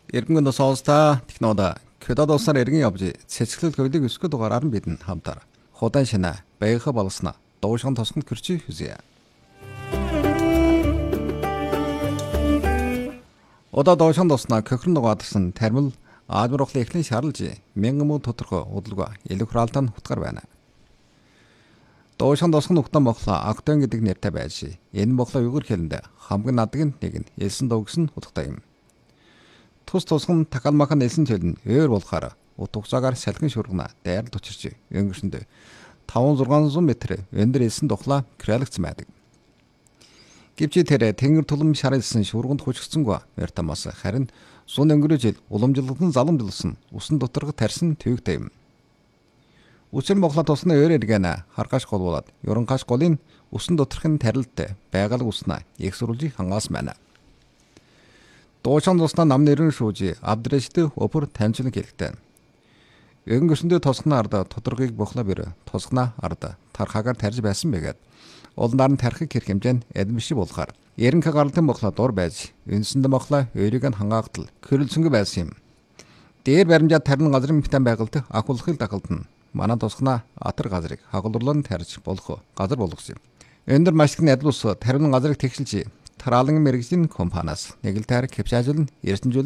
Иргэн сонсоо технологи көдөд уусаар иргэн явж цэцгэлэл хөглийг өсгөх дугаараар нь бидэнд хамтар. Худан шинэ байга болсноо дуушган тосгонд кэрчи хүзье. Удаа дуушган тосноо көхрөн дугаадсан тармил аажмархлын эхлэн шаарлж мянган муу тодорхой удалгаа электроалтан хутгаар байна. Дуушган тосгон нухтан моглоо актон гэдэг нэртэй байж энэ моглоо югэр хэлэндэ хамгийн надыг нэг нь элсэн дуугсан хутгатай юм. Тус тусган такалмахан элсэн төлн өөр болохоор утгацаагаар салхин шургана дайралд учирч өнгөрсөнд 500-600 м өндөр элсэн тухлаа кралгц байдаг. Гэвч тэр тэнгэр тулам шарилсан шурганд хүчгцсэнгүй вертамас харин сун өнгөрөж уламжлалтан заламжлсан усан доторго тарьсан төвөгтэй юм. Үсэр моглоо тусны өөр эргэнэ харгаш голуулаад юранхаш голын усан доторхын тарилттай байгаль уснаа их сурвалжийг хангаас байна. Дуушан туснаа нам нэрэн шүүж авдрэштэй өпөр таньчлан хэлэхтэй. Өнгөрсөндөө тосгоно арда тодорхойг бохлоо бэр тосгоно арда тархаагаар тарж байсан байгаад улнаар нь тархиг хэрэг хэмжээнд эдмши болохоор эренхэ гарлтын бохлоо дур байж өнсөнд моглоо өөрийг нь хангаагдал körөлсөнгө байсан юм. Дээр баримжаад тарин газрын мэтэн байгальд ахуулахыг дагалдана. Манай тосгоно атар газрыг хагуулрлан тарж болох газар болгосон юм. Өндөр маш их найдвус тарин газрыг тэгшилж тараалан мэрэгжлийн компаниас нэг л тайр кэпшаажуулн эрдэнэжүүл